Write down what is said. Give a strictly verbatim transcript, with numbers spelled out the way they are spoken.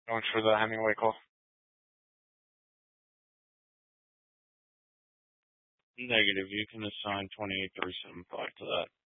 Going for the Hemingway call. Negative. You can assign twenty-eight three seven five to that.